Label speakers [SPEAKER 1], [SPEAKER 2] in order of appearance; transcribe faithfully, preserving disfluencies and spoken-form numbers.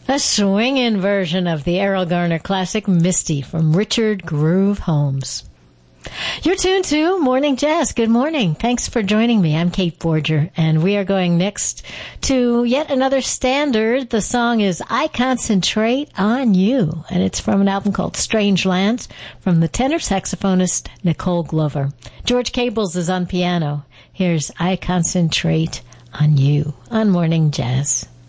[SPEAKER 1] A swinging version of the Errol Garner classic Misty from Richard Groove Holmes. You're tuned to Morning Jazz. Good morning. Thanks for joining me. I'm Kate Forger, and we are going next to yet another standard. The song is I Concentrate on You, and it's from an album called Strange Lands from the tenor saxophonist Nicole Glover. George Cables is on piano. Here's I Concentrate on You on Morning Jazz.